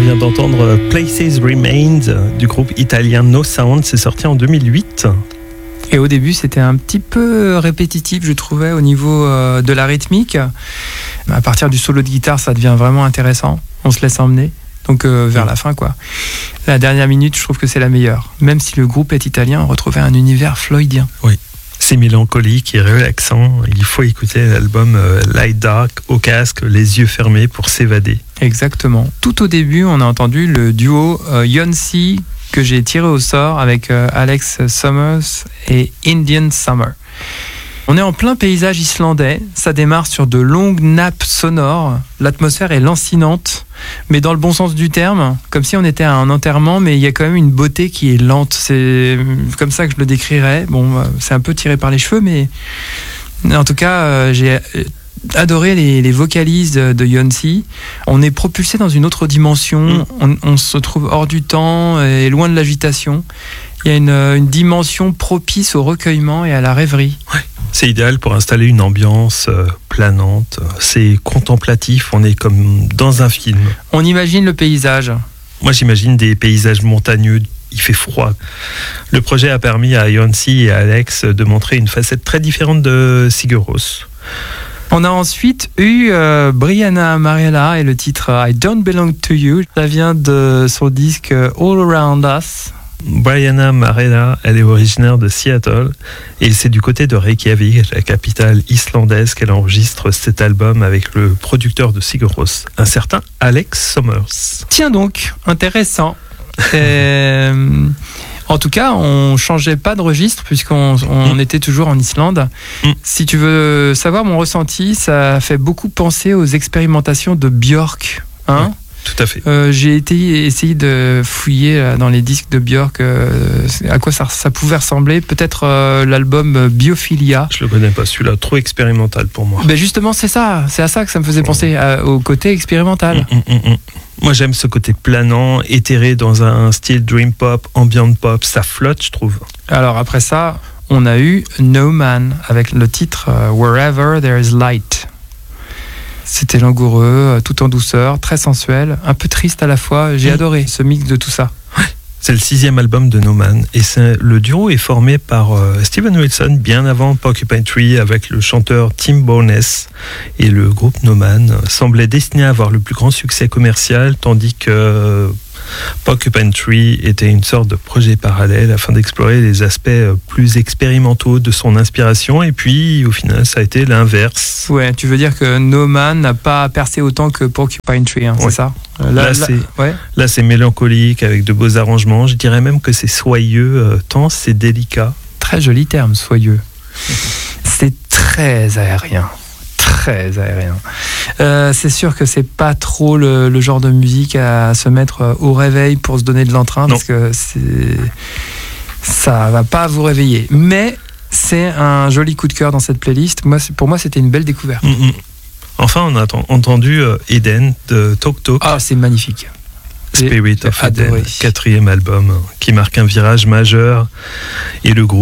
vient d'entendre Places Remained du groupe italien No Sound, c'est sorti en 2008. Et au début, c'était un petit peu répétitif, je trouvais, au niveau de la rythmique. À partir du solo de guitare, ça devient vraiment intéressant. On se laisse emmener. Donc vers la fin, quoi. La dernière minute, je trouve que c'est la meilleure. Même si le groupe est italien, on retrouvait un univers floydien. Oui, c'est mélancolique et relaxant. Il faut écouter l'album Light Dark au casque, les yeux fermés pour s'évader. Exactement. Tout au début, on a entendu le duo Yonsei que j'ai tiré au sort avec Alex Summers et Indian Summer. On est en plein paysage islandais, ça démarre sur de longues nappes sonores, l'atmosphère est lancinante, mais dans le bon sens du terme, comme si on était à un enterrement, mais il y a quand même une beauté qui est lente, c'est comme ça que je le décrirais. Bon, c'est un peu tiré par les cheveux, mais en tout cas, j'ai adoré les vocalises de Yonsei. On est propulsé dans une autre dimension, on se trouve hors du temps et loin de l'agitation. Il y a une dimension propice au recueillement et à la rêverie. Ouais. C'est idéal pour installer une ambiance planante. C'est contemplatif, on est comme dans un film. On imagine le paysage. Moi, j'imagine des paysages montagneux. Il fait froid. Le projet a permis à Yonsei et à Alex de montrer une facette très différente de Sigur Rós. On a ensuite eu Brianna Marella et le titre I Don't Belong to You. Ça vient de son disque All Around Us. Brianna Marella, elle est originaire de Seattle et c'est du côté de Reykjavik, la capitale islandaise, qu'elle enregistre cet album avec le producteur de Sigur Rós, un certain Alex Summers. Tiens donc, intéressant. En tout cas, on changeait pas de registre puisqu'on était toujours en Islande. Si tu veux savoir mon ressenti, ça fait beaucoup penser aux expérimentations de Björk, hein. Tout à fait. J'ai essayé de fouiller dans les disques de Björk à quoi ça pouvait ressembler. Peut-être l'album Biophilia. Je le connais pas, celui-là, trop expérimental pour moi. Ben justement, c'est à ça que ça me faisait penser, au côté expérimental. Moi, j'aime ce côté planant, éthéré dans un style dream pop, ambient pop. Ça flotte, je trouve. Alors après ça, on a eu No Man avec le titre Wherever There Is Light. C'était langoureux, tout en douceur, très sensuel, un peu triste à la fois. J'ai adoré ce mix de tout ça. Ouais. C'est le 6e album de No Man et le duo est formé par Steven Wilson bien avant Porcupine Tree avec le chanteur Tim Bowness, et le groupe No Man semblait destiné à avoir le plus grand succès commercial, tandis que Porcupine Tree était une sorte de projet parallèle afin d'explorer les aspects plus expérimentaux de son inspiration, et puis au final ça a été l'inverse. Ouais, tu veux dire que No Man n'a pas percé autant que Porcupine Tree, hein, ouais. C'est ça? Là c'est mélancolique avec de beaux arrangements, je dirais même que c'est soyeux tant c'est délicat. Très joli terme, soyeux. C'est très aérien. Très aérien. C'est sûr que c'est pas trop le genre de musique à se mettre au réveil pour se donner de l'entrain, parce que ça va pas vous réveiller. Mais c'est un joli coup de cœur dans cette playlist. Pour moi, c'était une belle découverte. Enfin, on a entendu Eden de Talk Talk. Ah, c'est magnifique. Spirit of Eden, 4e album qui marque un virage majeur, et le groupe